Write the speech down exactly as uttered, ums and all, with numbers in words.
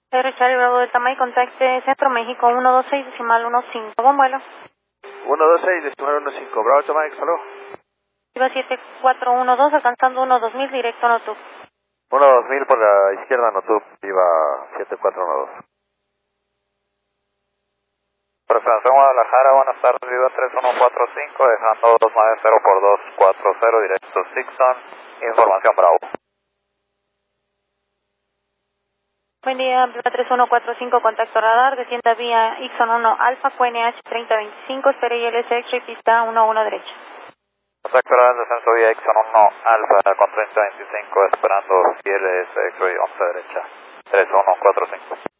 Pedro Charlie Bravo Delta Mike, contacte Centro México uno dos seis decimal uno cinco, buen vuelo. uno dos seis decimal uno cinco, Bravo Delta Mike, salud. Iba siete cuatro uno dos, alcanzando uno dos mil, directo a Notub. uno dos mil por la izquierda, Notub, iba siete cuatro uno dos. Presentación Guadalajara, buenas tardes, Viva tres uno cuatro cinco, dejando dos nueve cero por dos cuatro cero, directo Sixon, información Bravo. Buen día, Viva tres uno cuatro cinco, contacto radar, descienda vía Ixon uno Alfa, Q N H treinta veinticinco, espere I L S X-ray, pista uno uno derecha. Contacto radar, descenso vía Ixon uno Alfa con treinta veinticinco, esperando I L S X-ray once derecha, tres uno cuatro cinco.